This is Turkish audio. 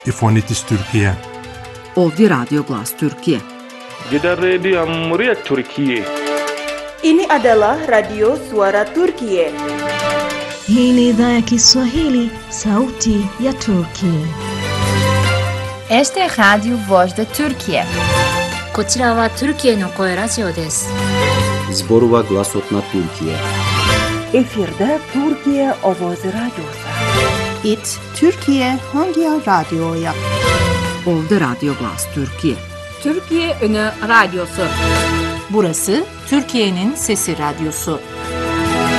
İfonitis Türkiye. Ovdje Radio Glas Türkiye. Jeddah Radio Muria Türkiye. Ini adalah Radio Suara Turkiye. Hii ni idhaa ya Kiswahili, sauti ya Turkiye. Este Radio Voz da Turkiye. こちらはトルキエの声ラジオです。 Zborova Glasotna Türkiye. Efirde Türkiye Ovozi Radyosu. İt Türkiye Hangi Radyo'ya? Ovdje Radio Glas Türkiye. Türkiye Önü Radyosu. Burası Türkiye'nin Sesi Radyosu.